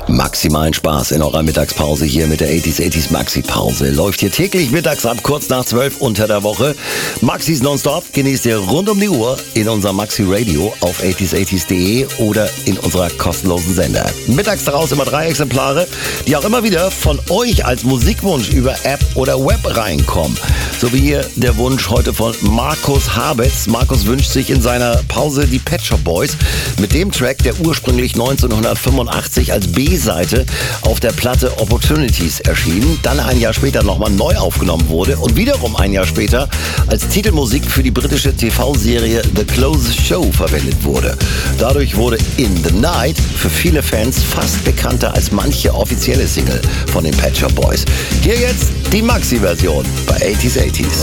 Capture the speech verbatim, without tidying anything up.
Maximalen Spaß in eurer Mittagspause hier mit der achtziger achtziger Maxi-Pause. Läuft hier täglich mittags ab kurz nach zwölf unter der Woche. Maxis Nonstop genießt ihr rund um die Uhr in unserem Maxi-Radio auf achtziger achtziger punkt de oder in unserer kostenlosen Sender. Mittags daraus immer drei Exemplare, die auch immer wieder von euch als Musikwunsch über App oder Web reinkommen. So wie hier der Wunsch heute von Markus Habetz. Markus wünscht sich in seiner Pause die Pet Shop Boys mit dem Track, der ursprünglich neunzehnhundertfünfundachtzig als B-Seite auf der Platte Opportunities erschienen, dann ein Jahr später nochmal neu aufgenommen wurde und wiederum ein Jahr später als Titelmusik für die britische T V-Serie The Closest Show verwendet wurde. Dadurch wurde In the Night für viele Fans fast bekannter als manche offizielle Single von den Pet Shop Boys. Hier jetzt die Maxi-Version bei achtziger achtziger.